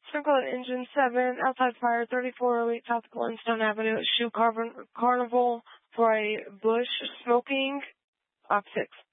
Sprinkle Engine 7, outside fire, 3408 South Glenstone Avenue, Shoe Carnival for a bush smoking, 6.